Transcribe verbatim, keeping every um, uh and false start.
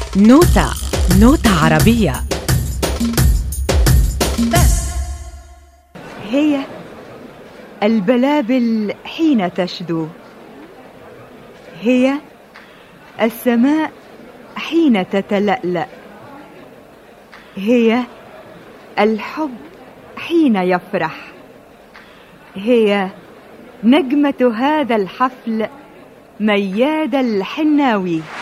نوتة نوتة عربية. هي البلابل حين تشدو، هي السماء حين تتلألأ، هي الحب حين يفرح، هي نجمة هذا الحفل مياد الحناوي.